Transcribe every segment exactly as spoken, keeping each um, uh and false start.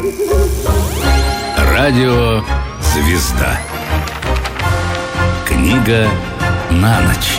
Радио «Звезда». Книга на ночь.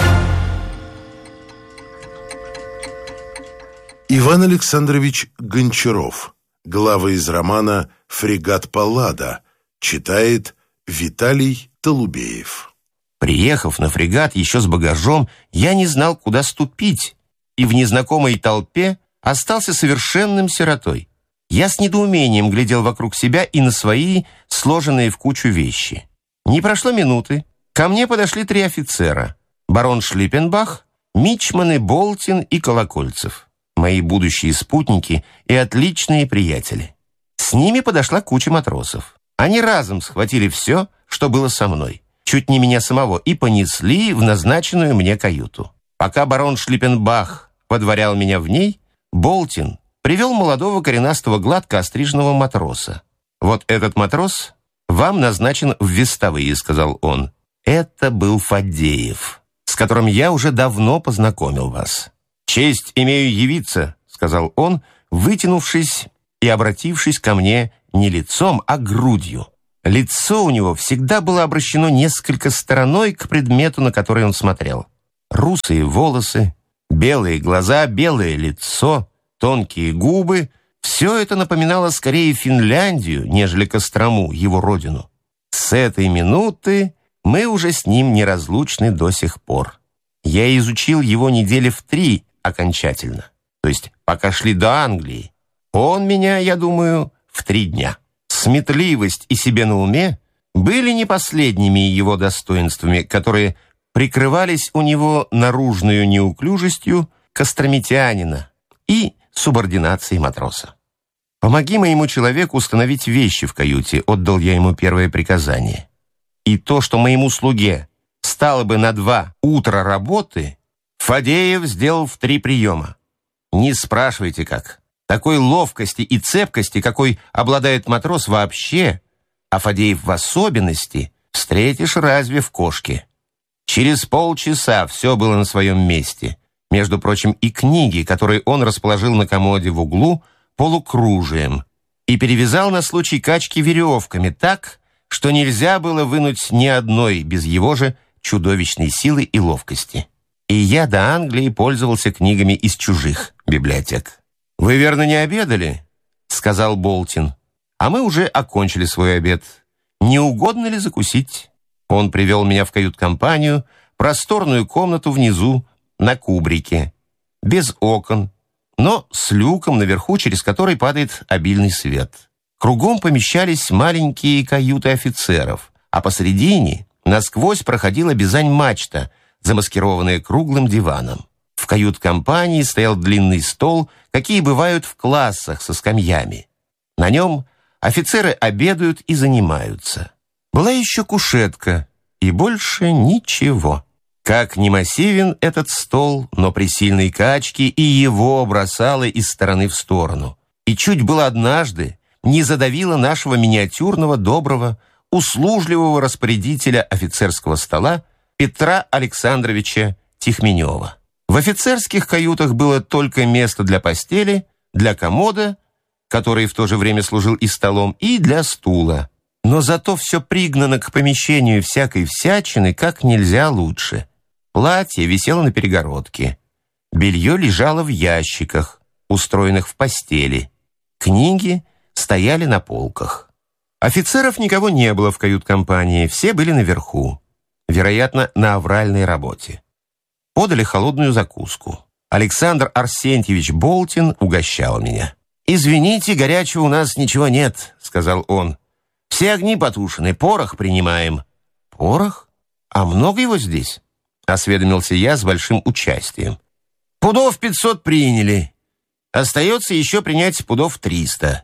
Иван Александрович Гончаров. Глава из романа «Фрегат Паллада». Читает Виталий Толубеев. Приехав на фрегат еще с багажом, я не знал, куда ступить, и в незнакомой толпе остался совершенным сиротой. Я с недоумением глядел вокруг себя и на свои сложенные в кучу вещи. Не прошло минуты. Ко мне подошли три офицера: барон Шлиппенбах, мичманы Болтин и Колокольцев, мои будущие спутники и отличные приятели. С ними подошла куча матросов. Они разом схватили все, что было со мной, чуть не меня самого, и понесли в назначенную мне каюту. Пока барон Шлиппенбах водворял меня в ней, Болтин привел молодого коренастого гладко остриженного матроса. «Вот этот матрос вам назначен в вестовые», — сказал он. «Это был Фадеев, с которым я уже давно познакомил вас». «Честь имею явиться», — сказал он, вытянувшись и обратившись ко мне не лицом, а грудью. Лицо у него всегда было обращено несколько стороной к предмету, на который он смотрел. Русые волосы, белые глаза, белое лицо, тонкие губы — все это напоминало скорее Финляндию, нежели Кострому, его родину. С этой минуты мы уже с ним неразлучны до сих пор. Я изучил его недели в три окончательно, то есть пока шли до Англии. Он меня, я думаю, в три дня. Сметливость и себе на уме были не последними его достоинствами, которые прикрывались у него наружную неуклюжестью костромитянина и субординацией матроса. «Помоги моему человеку установить вещи в каюте», — отдал я ему первое приказание. И то, что моему слуге стало бы на два утра работы, Фадеев сделал в три приема. Не спрашивайте как. Такой ловкости и цепкости, какой обладает матрос вообще, а Фадеев в особенности, встретишь разве в кошке. Через полчаса все было на своем месте. Между прочим, и книги, которые он расположил на комоде в углу полукружием, и перевязал на случай качки веревками так, что нельзя было вынуть ни одной без его же чудовищной силы и ловкости. И я до Англии пользовался книгами из чужих библиотек. «Вы, верно, не обедали?» — сказал Болтин. «А мы уже окончили свой обед. Не угодно ли закусить?» Он привел меня в кают-компанию, просторную комнату внизу, на кубрике, без окон, но с люком наверху, через который падает обильный свет. Кругом помещались маленькие каюты офицеров, а посредине насквозь проходила бизань-мачта, замаскированная круглым диваном. В кают-компании стоял длинный стол, какие бывают в классах со скамьями. На нем офицеры обедают и занимаются. Была еще кушетка, и больше ничего. Как не массивен этот стол, но при сильной качке и его бросало из стороны в сторону. И чуть было однажды не задавило нашего миниатюрного, доброго, услужливого распорядителя офицерского стола Петра Александровича Тихменева. В офицерских каютах было только место для постели, для комода, который в то же время служил и столом, и для стула. Но зато все пригнано к помещению всякой всячины как нельзя лучше. Платье висело на перегородке. Белье лежало в ящиках, устроенных в постели. Книги стояли на полках. Офицеров никого не было в кают-компании, все были наверху. Вероятно, на авральной работе. Подали холодную закуску. Александр Арсентьевич Болтин угощал меня. «Извините, горячего у нас ничего нет», — сказал он. «Все огни потушены, порох принимаем». «Порох? А много его здесь?» — осведомился я с большим участием. «Пудов пятьсот приняли. Остается еще принять пудов триста».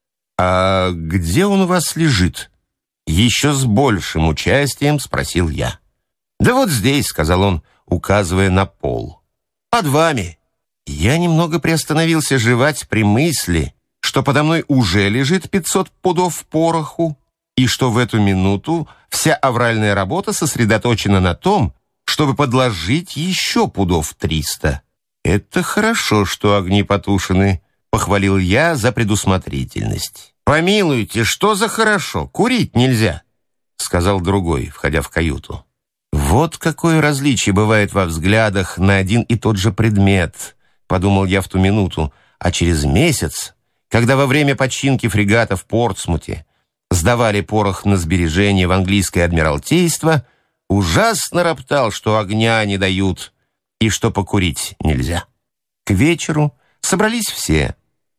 «А где он у вас лежит?» Еще с большим участием спросил я. «Да вот здесь», — сказал он, указывая на пол. «Под вами». Я немного приостановился жевать при мысли, что подо мной уже лежит пятьсот пудов пороху, и что в эту минуту вся авральная работа сосредоточена на том, чтобы подложить еще пудов триста. «Это хорошо, что огни потушены», — похвалил я за предусмотрительность. «Помилуйте, что за хорошо? Курить нельзя», — сказал другой, входя в каюту. «Вот какое различие бывает во взглядах на один и тот же предмет», — подумал я в ту минуту, а через месяц, когда во время починки фрегата в Портсмуте сдавали порох на сбережение в английское адмиралтейство, ужасно роптал, что огня не дают и что покурить нельзя. К вечеру собрались все.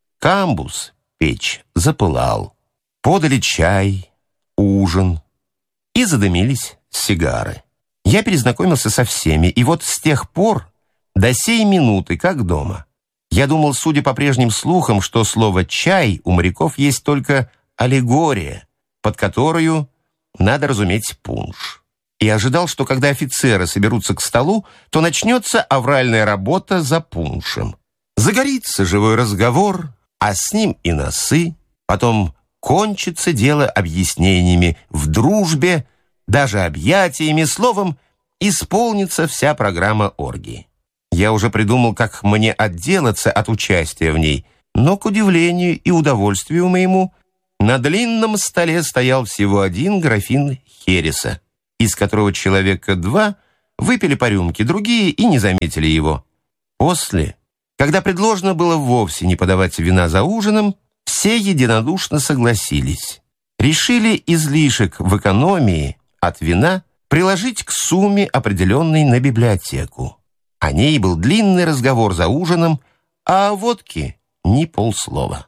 Камбуз, печь, запылал. Подали чай, ужин и задымились сигары. Я перезнакомился со всеми, и вот с тех пор до сей минуты, как дома. Я думал, судя по прежним слухам, что слово «чай» у моряков есть только аллегория, под которую надо разуметь пунш. И ожидал, что когда офицеры соберутся к столу, то начнется авральная работа за пуншем. Загорится живой разговор, а с ним и носы. Потом кончится дело объяснениями в дружбе, даже объятиями, словом, исполнится вся программа оргии. Я уже придумал, как мне отделаться от участия в ней, но, к удивлению и удовольствию моему, на длинном столе стоял всего один графин хереса, из которого человека два выпили по рюмке, другие и не заметили его. После, когда предложено было вовсе не подавать вина за ужином, все единодушно согласились. Решили излишек в экономии от вина приложить к сумме, определенной на библиотеку. О ней был длинный разговор за ужином, а о водке ни полслова.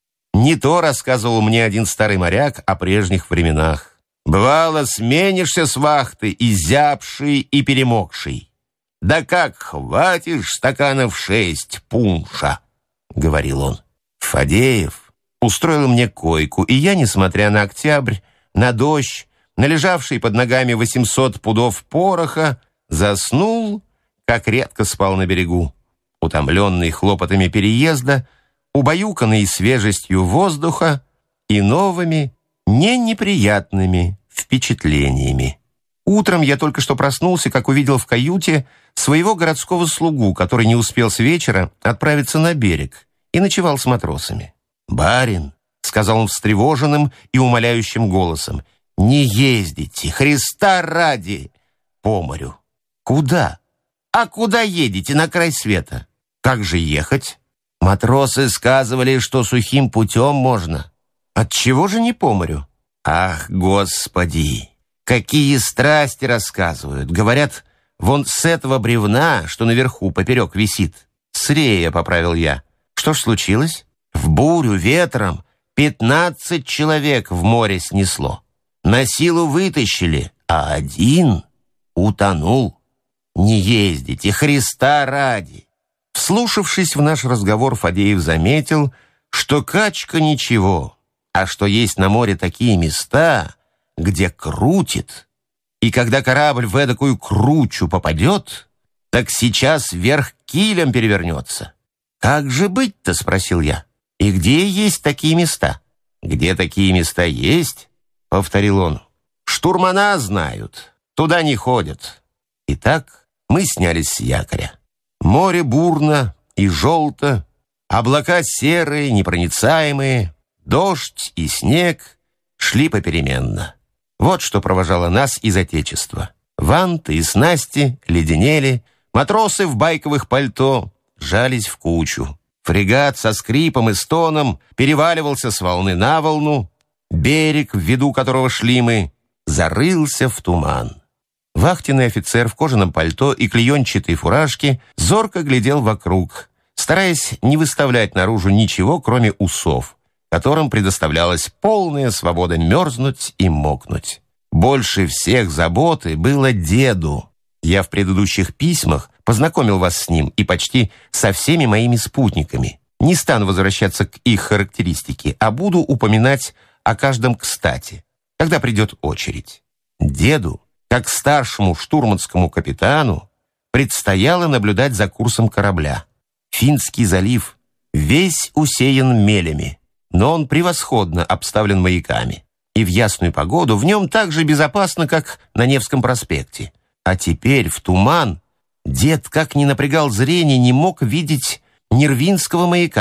Не то рассказывал мне один старый моряк о прежних временах. «Бывало, сменишься с вахты, изябший и перемокший. Да как хватишь стаканов шесть пунша», — говорил он. Фадеев устроил мне койку, и я, несмотря на октябрь, на дождь, на лежавший под ногами восемьсот пудов пороха, заснул, как редко спал на берегу, утомленный хлопотами переезда, убаюканный свежестью воздуха и новыми, не неприятными впечатлениями. Утром я только что проснулся, как увидел в каюте своего городского слугу, который не успел с вечера отправиться на берег и ночевал с матросами. «Барин», — сказал он встревоженным и умоляющим голосом, — «не ездите, Христа ради, по морю». «Куда?» «А куда едете, на край света?» «Как же ехать?» «Матросы сказывали, что сухим путем можно». «Отчего же не по морю?» «Ах, Господи! Какие страсти рассказывают! Говорят, вон с этого бревна, что наверху поперек висит». «С рея», — поправил я. «Что ж случилось?» «В бурю ветром пятнадцать человек в море снесло. На силу вытащили, а один утонул». «Не ездите, Христа ради!» Вслушавшись в наш разговор, Фадеев заметил, что качка ничего, а что есть на море такие места, где крутит, и когда корабль в эдакую кручу попадет, так сейчас вверх килем перевернется. «Как же быть-то?» — спросил я. «И где есть такие места?» «Где такие места есть?» — повторил он. «Штурмана знают, туда не ходят». Итак, мы снялись с якоря. Море бурно и желто, облака серые, непроницаемые, дождь и снег шли попеременно. Вот что провожало нас из Отечества. Ванты и снасти леденели, матросы в байковых пальто жались в кучу. Фрегат со скрипом и стоном переваливался с волны на волну, берег, в виду которого шли мы, зарылся в туман. Вахтенный офицер в кожаном пальто и клеенчатой фуражке зорко глядел вокруг, стараясь не выставлять наружу ничего, кроме усов, которым предоставлялась полная свобода мерзнуть и мокнуть. Больше всех заботы было деду. Я в предыдущих письмах познакомил вас с ним и почти со всеми моими спутниками. Не стану возвращаться к их характеристике, а буду упоминать о каждом кстати, когда придет очередь. Деду, как старшему штурманскому капитану, предстояло наблюдать за курсом корабля. Финский залив весь усеян мелями, но он превосходно обставлен маяками. И в ясную погоду в нем так же безопасно, как на Невском проспекте. А теперь в туман дед, как ни напрягал зрение, не мог видеть Нервинского маяка.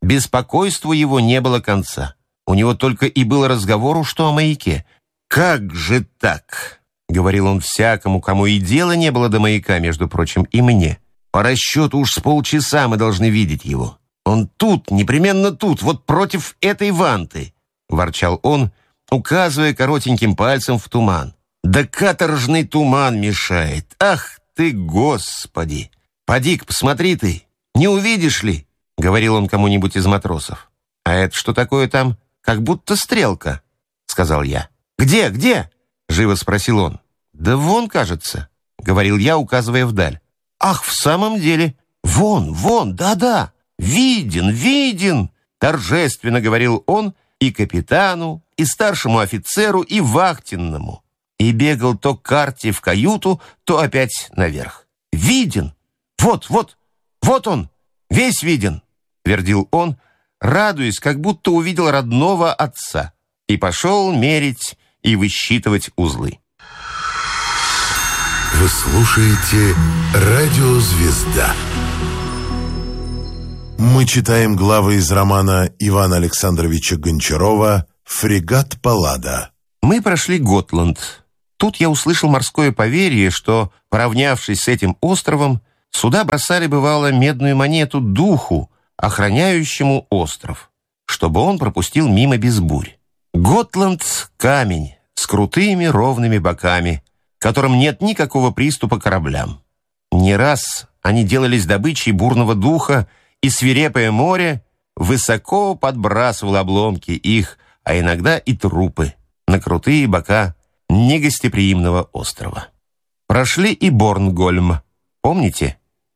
Беспокойству его не было конца. У него только и было разговору, что о маяке. «Как же так?» — говорил он всякому, кому и дела не было до маяка, между прочим, и мне. «По расчету уж с полчаса мы должны видеть его. Он тут, непременно тут, вот против этой ванты», — ворчал он, указывая коротеньким пальцем в туман. «Да каторжный туман мешает! Ах ты, Господи! Поди-ка, посмотри ты, не увидишь ли?» — говорил он кому-нибудь из матросов. «А это что такое там? Как будто стрелка», — сказал я. «Где, где?» — живо спросил он. «Да вон, кажется», — говорил я, указывая вдаль. «Ах, в самом деле! Вон, вон, да-да! Виден, виден!» — торжественно говорил он и капитану, и старшему офицеру, и вахтенному. И бегал то к карте в каюту, то опять наверх. «Виден! Вот, вот, вот он! Весь виден!» — твердил он, радуясь, как будто увидел родного отца, и пошел мерить и высчитывать узлы. Вы слушаете «Радио Звезда». Мы читаем главы из романа Ивана Александровича Гончарова «Фрегат Паллада». Мы прошли Готланд. Тут я услышал морское поверье, что, поравнявшись с этим островом, суда бросали, бывало, медную монету духу, охраняющему остров, чтобы он пропустил мимо без бурь. Готланд — камень с крутыми ровными боками, которым нет никакого приступа к кораблям. Не раз они делались добычей бурного духа, и свирепое море высоко подбрасывало обломки их, а иногда и трупы, на крутые бока негостеприимного острова. Прошли и Борнгольм. Помните?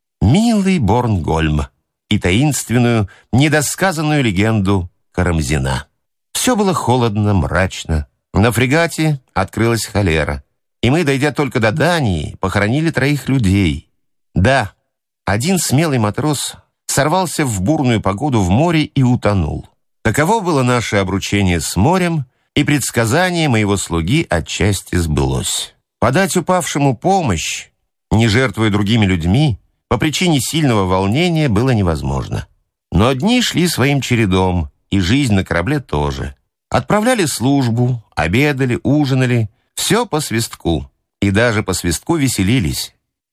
Милый Борнгольм и таинственную, недосказанную легенду Карамзина. Все было холодно, мрачно. На фрегате открылась холера, и мы, дойдя только до Дании, похоронили троих людей. Да, один смелый матрос сорвался в бурную погоду в море и утонул. Таково было наше обручение с морем, и предсказание моего слуги отчасти сбылось. Подать упавшему помощь, не жертвуя другими людьми, по причине сильного волнения было невозможно. Но дни шли своим чередом, и жизнь на корабле тоже. Отправляли службу, обедали, ужинали, все по свистку, и даже по свистку веселились.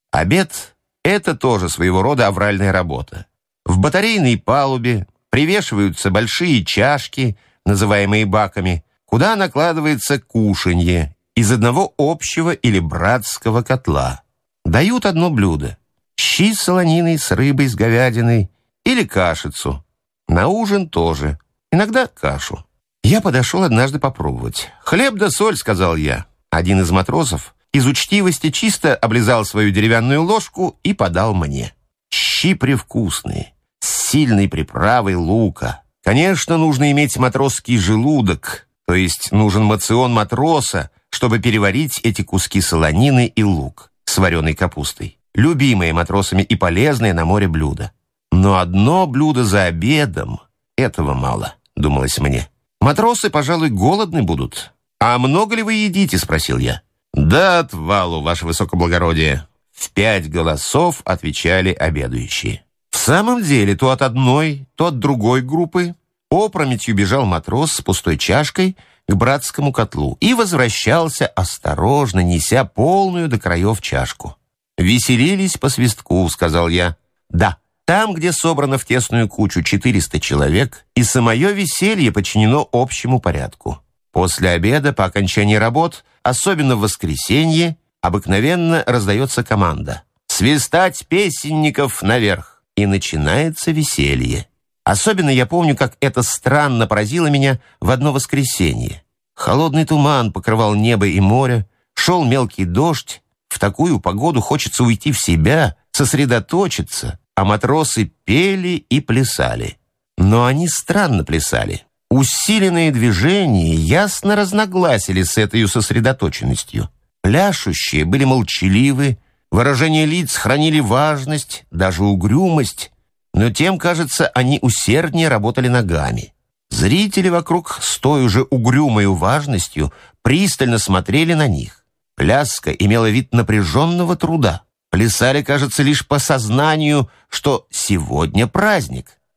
Обед — это тоже своего рода авральная работа. В батарейной палубе привешиваются большие чашки, называемые баками, куда накладывается кушанье из одного общего или братского котла. Дают одно блюдо — щи с солониной, с рыбой, с говядиной или кашицу. На ужин тоже, иногда кашу. Я подошел однажды попробовать. «Хлеб да соль», — сказал я. Один из матросов из учтивости чисто облизал свою деревянную ложку и подал мне. Щи привкусные, с сильной приправой лука. Конечно, нужно иметь матросский желудок, то есть нужен мацион матроса, чтобы переварить эти куски солонины и лук с вареной капустой. Любимые матросами и полезные на море блюда. Но одно блюдо за обедом — этого мало, думалось мне. Матросы, пожалуй, голодны будут. «А много ли вы едите?» — спросил я. «Да отвалу, ваше высокоблагородие!» В пять голосов отвечали обедающие. В самом деле, то от одной, то от другой группы опрометью бежал матрос с пустой чашкой к братскому котлу и возвращался, осторожно неся полную до краев чашку. «Веселились по свистку», — сказал я. «Да, там, где собрано в тесную кучу четыреста человек, и самое веселье подчинено общему порядку. После обеда, по окончании работ, особенно в воскресенье, обыкновенно раздается команда «Свистать песенников наверх!» и начинается веселье. Особенно я помню, как это странно поразило меня в одно воскресенье. Холодный туман покрывал небо и море, шел мелкий дождь. В такую погоду хочется уйти в себя, сосредоточиться, а матросы пели и плясали. Но они странно плясали. Усиленные движения ясно разногласили с этой сосредоточенностью. Пляшущие были молчаливы, выражения лиц хранили важность, даже угрюмость, но тем, кажется, они усерднее работали ногами. Зрители вокруг с той же угрюмой важностью пристально смотрели на них. Пляска имела вид напряженного труда. Плясали, кажется, лишь по сознанию, что сегодня праздник.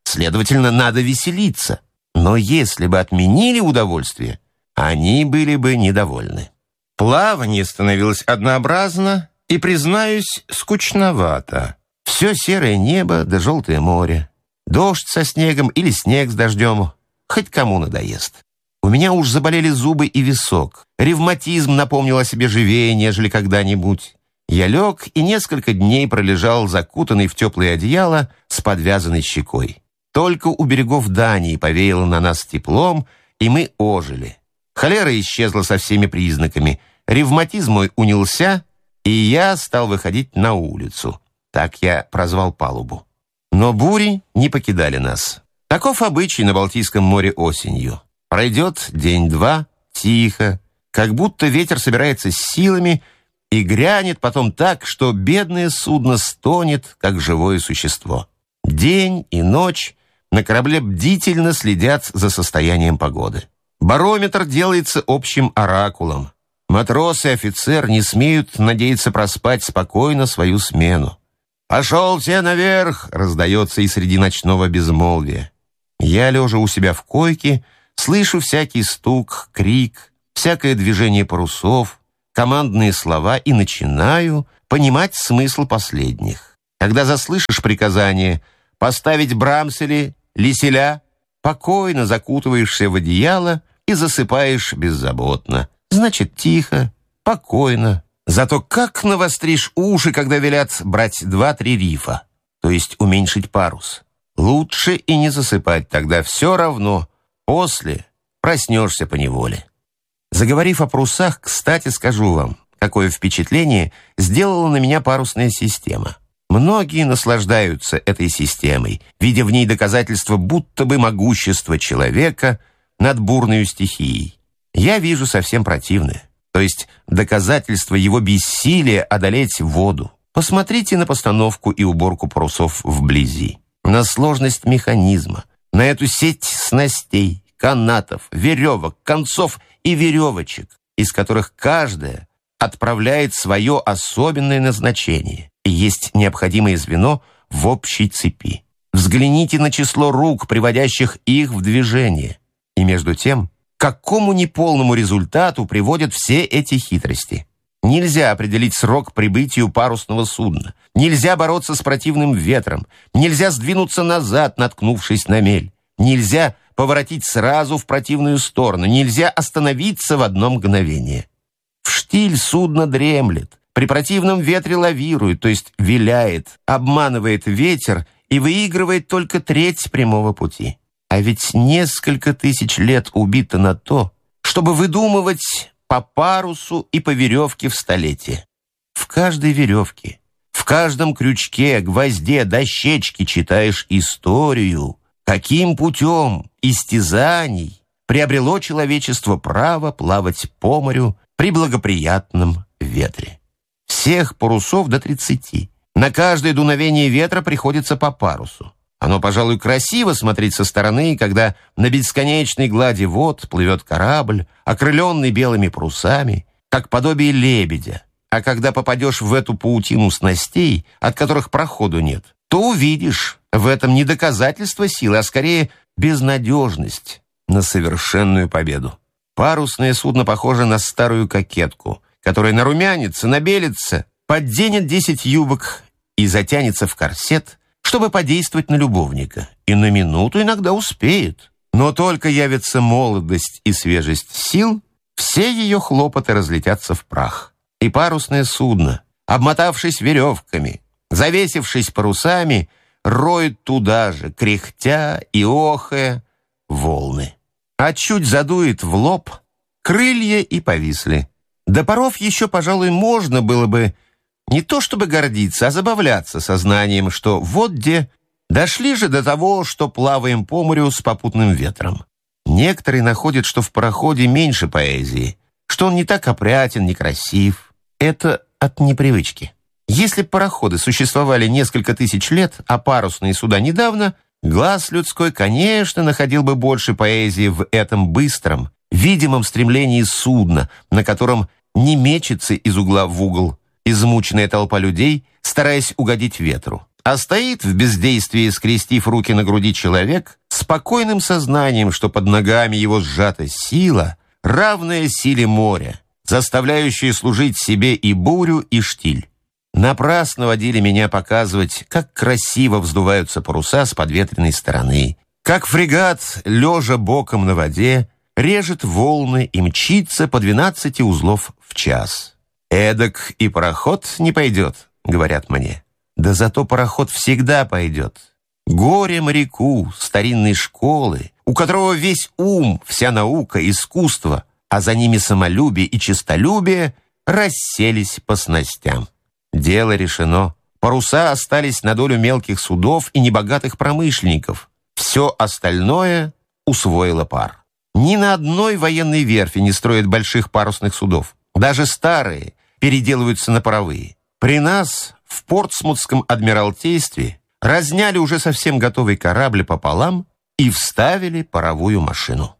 Следовательно, надо веселиться. Но если бы отменили удовольствие, они были бы недовольны. Плавание становилось однообразно и, признаюсь, скучновато. Все серое небо да желтое море. Дождь со снегом или снег с дождем. Хоть кому надоест. У меня уж заболели зубы и висок. Ревматизм напомнил о себе живее, нежели когда-нибудь. Я лег и несколько дней пролежал закутанный в теплое одеяло с подвязанной щекой. Только у берегов Дании повеяло на нас теплом, и мы ожили. Холера исчезла со всеми признаками. Ревматизм мой унялся, и я стал выходить на улицу. Так я прозвал палубу. Но бури не покидали нас. Таков обычай на Балтийском море осенью. Пройдет день-два, тихо, как будто ветер собирается с силами и грянет потом так, что бедное судно стонет, как живое существо. День и ночь на корабле бдительно следят за состоянием погоды. Барометр делается общим оракулом. Матрос и офицер не смеют надеяться проспать спокойно свою смену. «Пошел все наверх!» — раздается и среди ночного безмолвия. Я, лежа у себя в койке, слышу всякий стук, крик, всякое движение парусов, командные слова и начинаю понимать смысл последних. Когда заслышишь приказание поставить брамсели, лиселя, покойно закутываешься в одеяло и засыпаешь беззаботно. Значит, тихо, покойно. Зато как навостришь уши, когда велят брать два-три рифа, то есть уменьшить парус. Лучше и не засыпать, тогда все равно. После проснешься поневоле. Заговорив о парусах, кстати, скажу вам, какое впечатление сделала на меня парусная система. Многие наслаждаются этой системой, видя в ней доказательство будто бы могущества человека над бурной стихией. Я вижу совсем противное, то есть доказательство его бессилия одолеть воду. Посмотрите на постановку и уборку парусов вблизи, на сложность механизма, на эту сеть снастей, канатов, веревок, концов и веревочек, из которых каждая отправляет свое особенное назначение и есть необходимое звено в общей цепи. Взгляните на число рук, приводящих их в движение. И между тем, к какому неполному результату приводят все эти хитрости. Нельзя определить срок прибытию парусного судна. Нельзя бороться с противным ветром. Нельзя сдвинуться назад, наткнувшись на мель. Нельзя поворотить сразу в противную сторону. Нельзя остановиться в одно мгновение. В штиль судно дремлет. При противном ветре лавирует, то есть виляет, обманывает ветер и выигрывает только треть прямого пути. А ведь несколько тысяч лет убито на то, чтобы выдумывать по парусу и по веревке в столетие. В каждой веревке, в каждом крючке, гвозде, дощечке читаешь историю, каким путем истязаний приобрело человечество право плавать по морю при благоприятном ветре. Всех парусов до тридцати. На каждое дуновение ветра приходится по парусу. Оно, пожалуй, красиво смотреть со стороны, когда на бесконечной глади вод плывет корабль, окрыленный белыми парусами, как подобие лебедя. А когда попадешь в эту паутину снастей, от которых проходу нет, то увидишь в этом не доказательство силы, а скорее безнадежность на совершенную победу. Парусное судно похоже на старую кокетку, которая нарумянится, набелится, подденет десять юбок и затянется в корсет, чтобы подействовать на любовника, и на минуту иногда успеет. Но только явится молодость и свежесть сил, все ее хлопоты разлетятся в прах. И парусное судно, обмотавшись веревками, завесившись парусами, роет туда же, кряхтя и охая, волны. А чуть задует в лоб, крылья и повисли. До паров еще, пожалуй, можно было бы не то чтобы гордиться, а забавляться сознанием, что вот где дошли же до того, что плаваем по морю с попутным ветром. Некоторые находят, что в пароходе меньше поэзии, что он не так опрятен, некрасив. Это от непривычки. Если пароходы существовали несколько тысяч лет, а парусные суда недавно, глаз людской, конечно, находил бы больше поэзии в этом быстром, видимом стремлении судна, на котором не мечется из угла в угол измученная толпа людей, стараясь угодить ветру. А стоит в бездействии, скрестив руки на груди человек, спокойным сознанием, что под ногами его сжата сила, равная силе моря, заставляющая служить себе и бурю, и штиль. Напрасно водили меня показывать, как красиво вздуваются паруса с подветренной стороны, как фрегат, лежа боком на воде, режет волны и мчится по двенадцати узлов в час. «Эдак и пароход не пойдет», — говорят мне. Да зато пароход всегда пойдет. Горе моряку старинной школы, у которого весь ум, вся наука, искусство, а за ними самолюбие и честолюбие расселись по снастям. Дело решено. Паруса остались на долю мелких судов и небогатых промышленников. Все остальное усвоило пар. Ни на одной военной верфи не строят больших парусных судов. Даже старые переделываются на паровые. При нас в Портсмутском адмиралтействе разняли уже совсем готовый корабль пополам и вставили паровую машину.